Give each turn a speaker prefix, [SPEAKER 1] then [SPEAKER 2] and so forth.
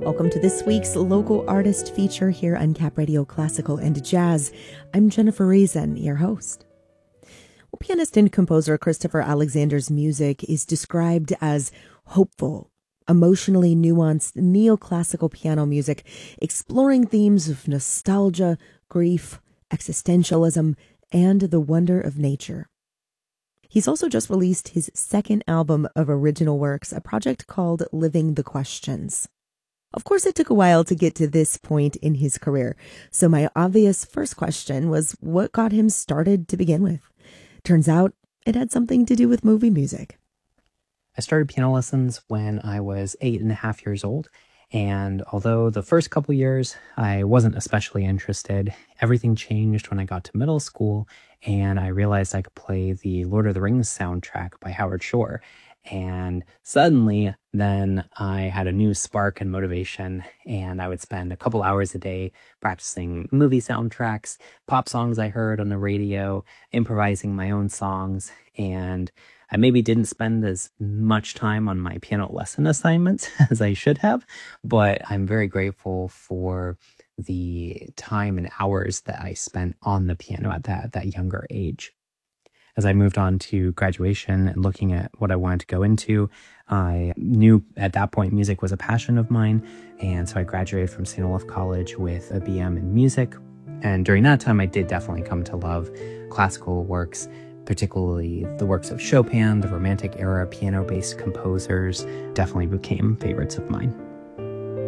[SPEAKER 1] Welcome to this week's local artist feature here on Cap Radio Classical and Jazz. I'm Jennifer Reason, your host. Well, pianist and composer Christopher Alexander's music is described as hopeful, emotionally nuanced neoclassical piano music, exploring themes of nostalgia, grief, existentialism, and the wonder of nature. He's also just released his second album of original works, a project called Living the Questions. Of course, it took a while to get to this point in his career, so my obvious first question was what got him started to begin with? Turns out it had something to do with movie music.
[SPEAKER 2] I started piano lessons when I was 8.5 years old, and although the first couple years I wasn't especially interested, everything changed when I got to middle school and I realized I could play the Lord of the Rings soundtrack by Howard Shore. And suddenly, then I had a new spark and motivation, and I would spend a couple hours a day practicing movie soundtracks, pop songs I heard on the radio, improvising my own songs, and I maybe didn't spend as much time on my piano lesson assignments as I should have, but I'm very grateful for the time and hours that I spent on the piano at that younger age. As I moved on to graduation and looking at what I wanted to go into, I knew at that point music was a passion of mine, and so I graduated from St. Olaf College with a BM in music. And during that time, I did definitely come to love classical works, particularly the works of Chopin, the Romantic era piano-based composers definitely became favorites of mine.